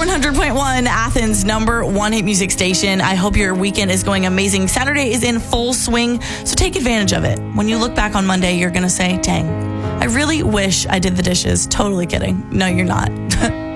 100.1, Athens' number one hit music station. I hope your weekend is going amazing. Saturday is in full swing, so take advantage of it. When you look back on Monday, you're going to say, dang, I really wish I did the dishes. Totally kidding. No, you're not.